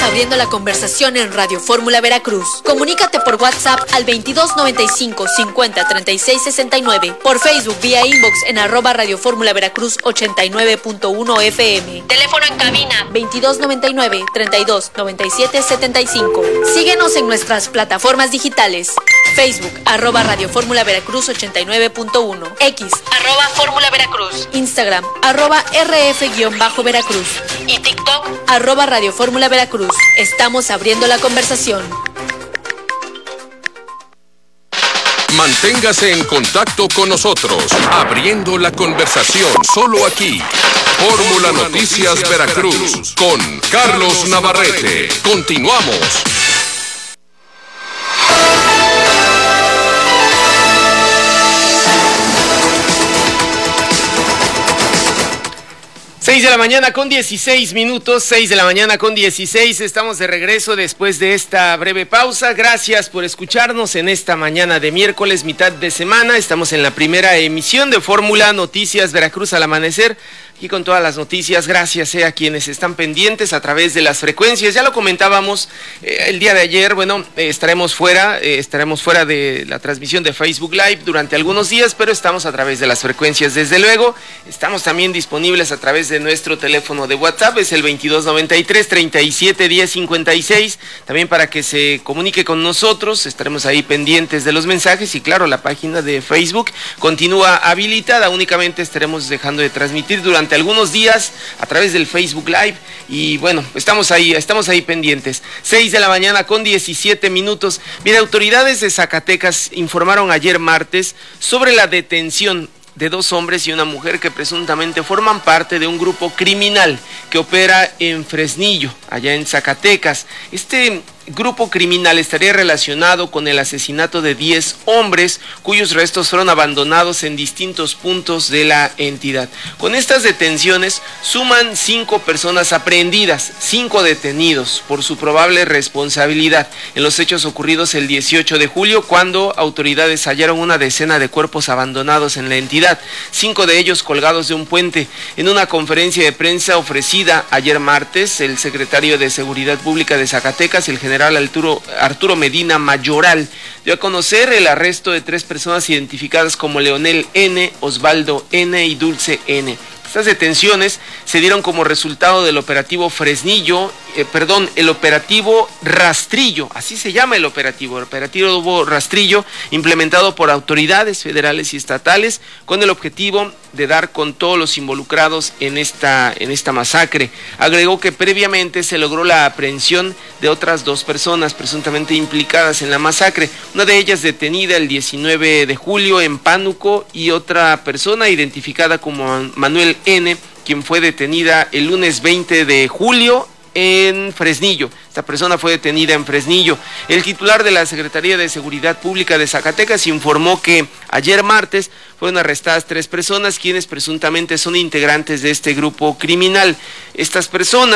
abriendo la conversación en Radio Fórmula Veracruz. Comunícate por WhatsApp al 2295 50 36 69, por Facebook vía inbox en @Radio Fórmula Veracruz 89.1 FM. Teléfono en cabina 2299 32 97 75. Síguenos en nuestras plataformas digitales. Facebook @Radio Fórmula Veracruz 89.1, X @Fórmula Veracruz, Instagram @RF-Veracruz y TikTok @Radio Fórmula Veracruz. Estamos abriendo la conversación. Manténgase en contacto con nosotros, abriendo la conversación, solo aquí. Fórmula Noticias Veracruz, con Carlos Navarrete. Continuamos. 6 de la mañana con 16 minutos, 6 de la mañana con 16, estamos de regreso después de esta breve pausa. Gracias por escucharnos en esta mañana de miércoles, mitad de semana. Estamos en la primera emisión de Fórmula Noticias Veracruz al amanecer. Aquí con todas las noticias, gracias a quienes están pendientes a través de las frecuencias. Ya lo comentábamos el día de ayer, estaremos fuera de la transmisión de Facebook Live durante algunos días, pero estamos a través de las frecuencias, desde luego. Estamos también disponibles a través de nuestro teléfono de WhatsApp, es el 2293 37 10 56, también para que se comunique con nosotros. Estaremos ahí pendientes de los mensajes y claro, la página de Facebook continúa habilitada, únicamente estaremos dejando de transmitir durante algunos días a través del Facebook Live y estamos ahí pendientes. 6 de la mañana con 17 minutos. Mira, autoridades de Zacatecas informaron ayer martes sobre la detención de 2 hombres y una mujer que presuntamente forman parte de un grupo criminal que opera en Fresnillo, allá en Zacatecas. Este grupo criminal estaría relacionado con el asesinato de 10 hombres cuyos restos fueron abandonados en distintos puntos de la entidad. Con estas detenciones suman 5 personas aprehendidas, 5 detenidos por su probable responsabilidad en los hechos ocurridos el 18 de julio, cuando autoridades hallaron una decena de cuerpos abandonados en la entidad, 5 de ellos colgados de un puente. En una conferencia de prensa ofrecida ayer martes, el secretario de Seguridad Pública de Zacatecas, el general Arturo Medina Mayoral, dio a conocer el arresto de 3 personas identificadas como Leonel N., Osvaldo N. y Dulce N. Estas detenciones se dieron como resultado del operativo el operativo Rastrillo, así se llama el operativo Rastrillo, implementado por autoridades federales y estatales con el objetivo de dar con todos los involucrados en esta masacre. Agregó que previamente se logró la aprehensión de otras 2 personas presuntamente implicadas en la masacre, una de ellas detenida el 19 de julio en Pánuco y otra persona identificada como Manuel N., quien fue detenida el lunes 20 de julio en Fresnillo. Esta persona fue detenida en Fresnillo. El titular de la Secretaría de Seguridad Pública de Zacatecas informó que ayer martes fueron arrestadas 3 personas quienes presuntamente son integrantes de este grupo criminal. Estas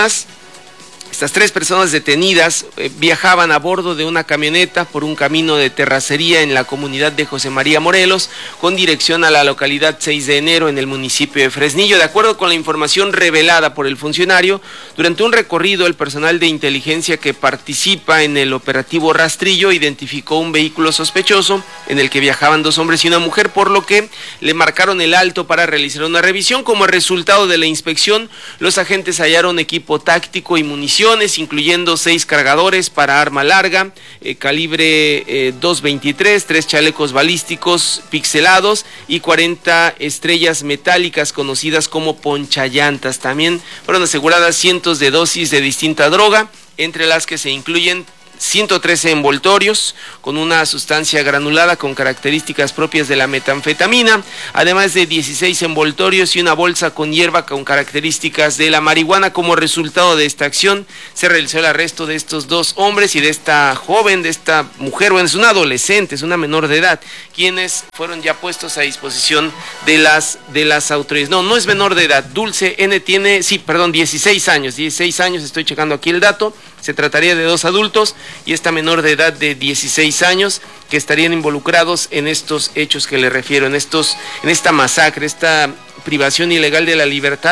3 personas detenidas viajaban a bordo de una camioneta por un camino de terracería en la comunidad de José María Morelos con dirección a la localidad 6 de enero en el municipio de Fresnillo. De acuerdo con la información revelada por el funcionario, durante un recorrido el personal de inteligencia que participa en el operativo Rastrillo identificó un vehículo sospechoso en el que viajaban 2 hombres y una mujer, por lo que le marcaron el alto para realizar una revisión. Como resultado de la inspección, los agentes hallaron equipo táctico y municiones, incluyendo 6 cargadores para arma larga, calibre 2.23, 3 chalecos balísticos pixelados y 40 estrellas metálicas conocidas como ponchallantas. También fueron aseguradas cientos de dosis de distinta droga, entre las que se incluyen 113 envoltorios con una sustancia granulada con características propias de la metanfetamina, además de 16 envoltorios y una bolsa con hierba con características de la marihuana. Como resultado de esta acción, se realizó el arresto de estos 2 hombres y de esta joven, de esta mujer, es una adolescente, es una menor de edad, quienes fueron ya puestos a disposición de las autoridades. No es menor de edad, Dulce N. tiene, 16 años, estoy checando aquí el dato. Se trataría de 2 adultos y esta menor de edad de 16 años que estarían involucrados en estos hechos que le refiero, en esta masacre, esta privación ilegal de la libertad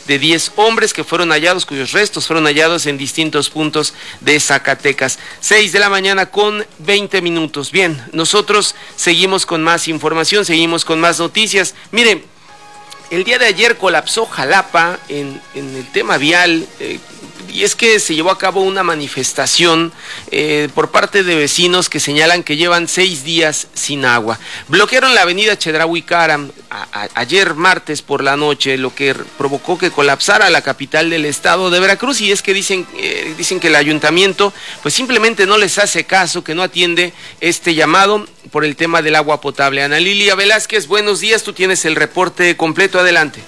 de 10 hombres que fueron hallados, cuyos restos fueron hallados en distintos puntos de Zacatecas. 6 de la mañana con 20 minutos. Bien, nosotros seguimos con más información, seguimos con más noticias. Miren, el día de ayer colapsó Jalapa en el tema vial, y es que se llevó a cabo una manifestación por parte de vecinos que señalan que llevan 6 días sin agua. Bloquearon la avenida Chedraui Caram ayer martes por la noche, lo que provocó que colapsara la capital del estado de Veracruz, y es que dicen que el ayuntamiento pues simplemente no les hace caso, que no atiende este llamado por el tema del agua potable. Ana Lilia Velázquez, buenos días, tú tienes el reporte completo, adelante.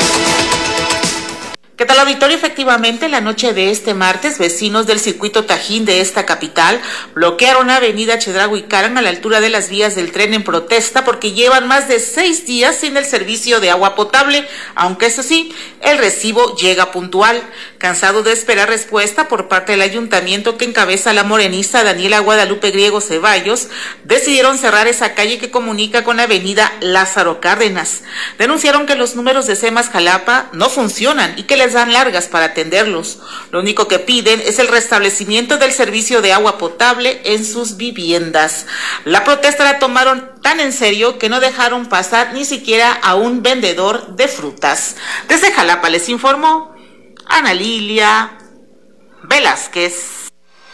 ¿Qué tal, auditorio? Efectivamente, la noche de este martes, vecinos del circuito Tajín de esta capital bloquearon avenida Chedraui Caram a la altura de las vías del tren en protesta porque llevan más de 6 días sin el servicio de agua potable, aunque eso sí, el recibo llega puntual. Cansado de esperar respuesta por parte del ayuntamiento que encabeza la morenista Daniela Guadalupe Griego Ceballos, decidieron cerrar esa calle que comunica con la avenida Lázaro Cárdenas. Denunciaron que los números de SEMAS Jalapa no funcionan y que les dan largas para atenderlos. Lo único que piden es el restablecimiento del servicio de agua potable en sus viviendas. La protesta la tomaron tan en serio que no dejaron pasar ni siquiera a un vendedor de frutas. Desde Jalapa les informó Ana Lilia Velázquez.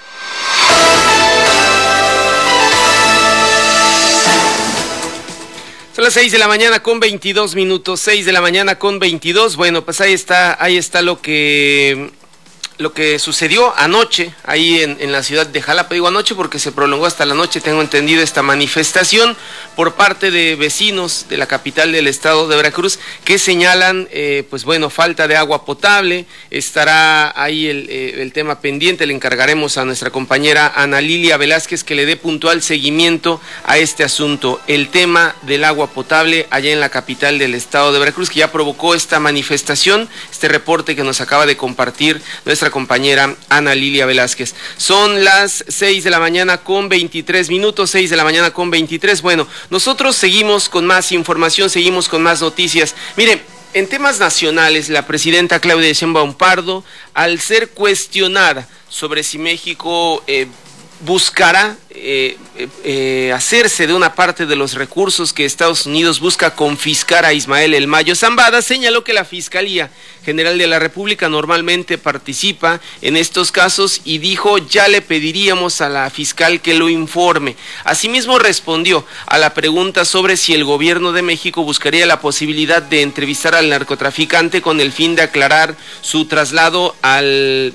Son las 6 de la mañana con 22 minutos, 6 de la mañana con 22. Bueno, pues ahí está lo que sucedió anoche ahí en la ciudad de Jalapa. Digo anoche porque se prolongó hasta la noche, tengo entendido, esta manifestación por parte de vecinos de la capital del estado de Veracruz que señalan, pues bueno, falta de agua potable. Estará ahí el tema pendiente, le encargaremos a nuestra compañera Ana Lilia Velázquez que le dé puntual seguimiento a este asunto, el tema del agua potable allá en la capital del estado de Veracruz, que ya provocó esta manifestación, este reporte que nos acaba de compartir nuestra compañera Ana Lilia Velázquez. Son las 6 de la mañana con 23 minutos, 6 de la mañana con 23. Bueno, nosotros seguimos con más información, seguimos con más noticias. Mire, en temas nacionales, la presidenta Claudia Sheinbaum Pardo, al ser cuestionada sobre si México buscará hacerse de una parte de los recursos que Estados Unidos busca confiscar a Ismael El Mayo Zambada, señaló que la Fiscalía General de la República normalmente participa en estos casos y dijo, ya le pediríamos a la fiscal que lo informe. Asimismo respondió a la pregunta sobre si el gobierno de México buscaría la posibilidad de entrevistar al narcotraficante con el fin de aclarar su traslado al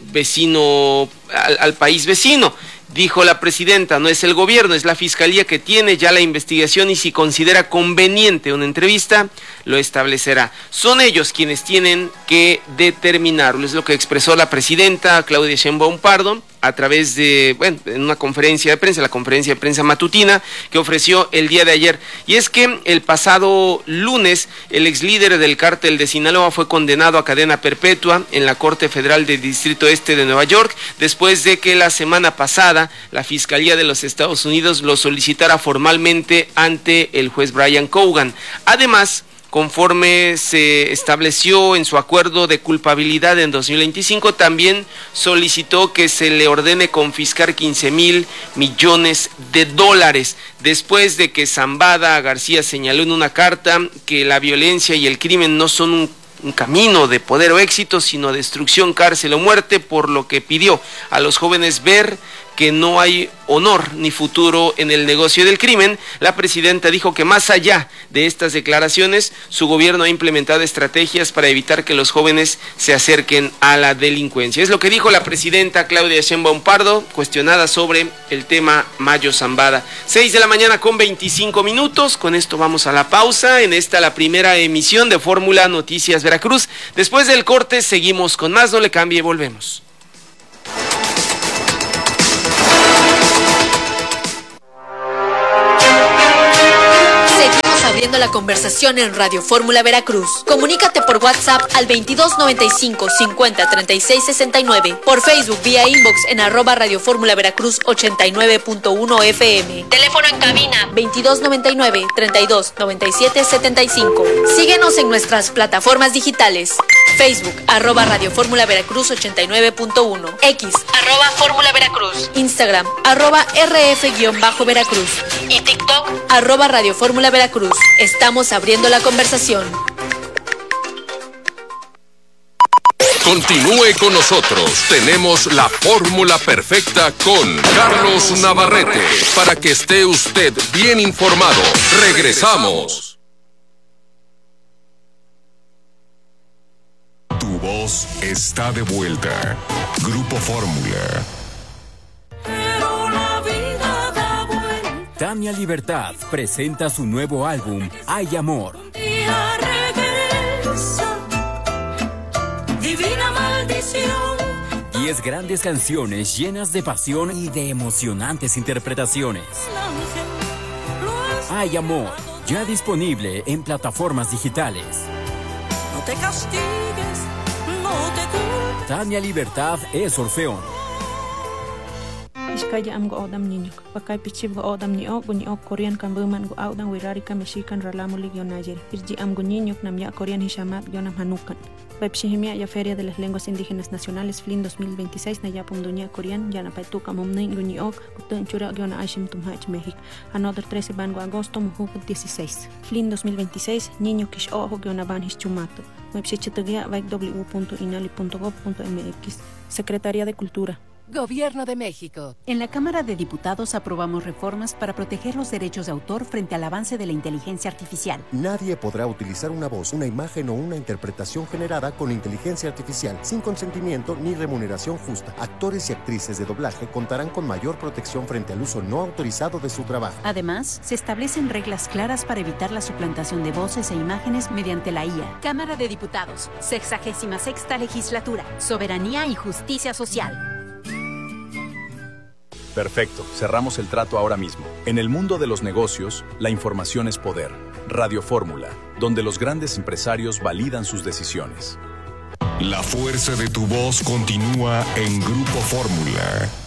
país vecino. Dijo la presidenta, no es el gobierno, es la fiscalía que tiene ya la investigación y si considera conveniente una entrevista, lo establecerá. Son ellos quienes tienen que determinarlo, es lo que expresó la presidenta Claudia Sheinbaum Pardo a través de, en una conferencia de prensa, la conferencia de prensa matutina que ofreció el día de ayer. Y es que el pasado lunes, el ex líder del cártel de Sinaloa fue condenado a cadena perpetua en la Corte Federal del Distrito Este de Nueva York, después de que la semana pasada la Fiscalía de los Estados Unidos lo solicitara formalmente ante el juez Brian Cogan. Además, conforme se estableció en su acuerdo de culpabilidad en 2025, también solicitó que se le ordene confiscar 15,000 millones de dólares, después de que Zambada García señaló en una carta que la violencia y el crimen no son un camino de poder o éxito, sino destrucción, cárcel o muerte, por lo que pidió a los jóvenes ver que no hay honor ni futuro en el negocio del crimen. La presidenta dijo que más allá de estas declaraciones, su gobierno ha implementado estrategias para evitar que los jóvenes se acerquen a la delincuencia. Es lo que dijo la presidenta Claudia Sheinbaum Pardo, cuestionada sobre el tema Mayo Zambada. 6 de la mañana con 25 minutos, con esto vamos a la pausa, en esta la primera emisión de Fórmula Noticias Veracruz. Después del corte seguimos con más, no le cambie, volvemos. abriendo la conversación en Radio Fórmula Veracruz. Comunícate por WhatsApp al 2295 50 36 69, por Facebook vía inbox en @Radio Fórmula Veracruz 89.1 FM. Teléfono en cabina 2299 32 97 75. Síguenos en nuestras plataformas digitales. Facebook @Radio Fórmula Veracruz 89.1, X @Fórmula Veracruz, Instagram @RF-Veracruz y TikTok @Radio Fórmula Veracruz. Estamos abriendo la conversación. Continúe con nosotros. Tenemos la fórmula perfecta con Carlos Navarrete para que esté usted bien informado. Regresamos. Tu voz está de vuelta. Grupo Fórmula. Tania Libertad presenta su nuevo álbum, Hay Amor. Divina maldición. 10 grandes canciones llenas de pasión y de emocionantes interpretaciones. Hay Amor, ya disponible en plataformas digitales. No te castigues, no te culpes. Tania Libertad es Orfeón. Iskaya am go odam ninyuk. Pakai pichib go odam ni ok Korean kan buman go audan wirari ka Mexican ralamo ligyo Niger. Irji am go ninyuk nam ya Korean hishamat gionam hanukan. Pepshihimia ya Feria de las Lenguas Indígenas Nacionales FLIN 2026 na yapum dunia Korean ya na paituka momnin go ni ok kutun chura giona ashim tumhach México. Another 13 ban go agosto muhuk 16. FLIN 2026 niño kish ojo giona ban hischumato. Pepshichitugia vaik w.inali.gov.mx. Secretaría de Cultura. Gobierno de México. En la Cámara de Diputados aprobamos reformas para proteger los derechos de autor frente al avance de la inteligencia artificial. Nadie podrá utilizar una voz, una imagen o una interpretación generada con inteligencia artificial sin consentimiento ni remuneración justa. Actores y actrices de doblaje contarán con mayor protección frente al uso no autorizado de su trabajo. Además, se establecen reglas claras para evitar la suplantación de voces e imágenes mediante la IA. Cámara de Diputados, 66ª Legislatura, Soberanía y Justicia Social. Perfecto, cerramos el trato ahora mismo. En el mundo de los negocios, la información es poder. Radio Fórmula, donde los grandes empresarios validan sus decisiones. La fuerza de tu voz continúa en Grupo Fórmula.